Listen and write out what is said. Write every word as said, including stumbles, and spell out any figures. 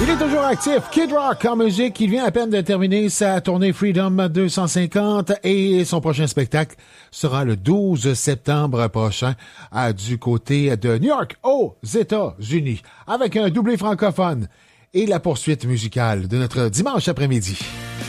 Il est toujours actif. Kid Rock en musique. Il vient à peine de terminer sa tournée Freedom deux cent cinquante et son prochain spectacle sera le douze septembre prochain à, du côté de New York, aux États-Unis, avec un doublé francophone et la poursuite musicale de notre dimanche après-midi.